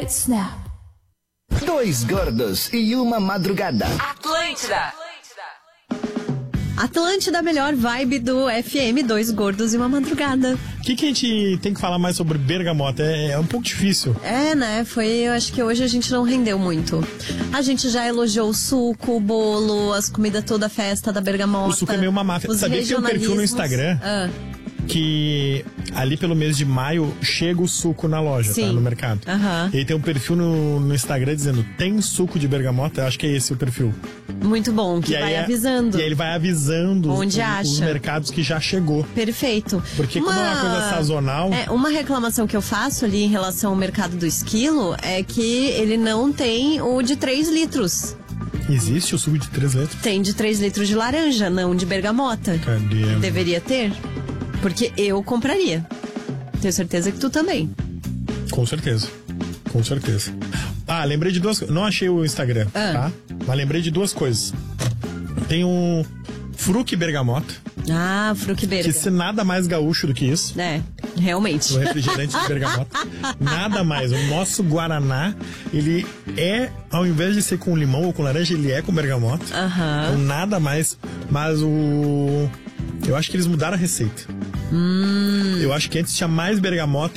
It's now. Dois gordos e uma madrugada. Atlântida, melhor vibe do FM, dois gordos e uma madrugada. O que a gente tem que falar mais sobre bergamota? É um pouco difícil. Né? Eu acho que hoje a gente não rendeu muito. A gente já elogiou o suco, o bolo, as comidas toda a festa da bergamota. O suco é meio uma máfia. Sabia que tem um perfil no Instagram que ali pelo mês de maio chega o suco na loja, tá? No mercado. E aí tem um perfil no Instagram dizendo, tem suco de bergamota? Eu acho que é esse o perfil. Muito bom, que vai avisando. E aí ele vai avisando onde os mercados que já chegou. Perfeito. Porque como é uma coisa sazonal... Uma reclamação que eu faço ali em relação ao mercado do esquilo é que ele não tem o de 3 litros. Existe o suco de 3 litros? Tem de 3 litros de laranja, não de bergamota. Cadê? Deveria ter. Porque eu compraria. Tenho certeza que tu também. Com certeza. Com certeza. Lembrei de duas coisas. Não achei o Instagram, tá? Mas lembrei de duas coisas. Tem um Fruc bergamota. Fruc bergamota. Que se nada mais gaúcho do que isso. Realmente. O refrigerante de bergamota. Nada mais. O nosso Guaraná, ele é, ao invés de ser com limão ou com laranja, ele é com bergamota. Então, nada mais. Mas eu acho que eles mudaram a receita. Eu acho que antes tinha mais bergamota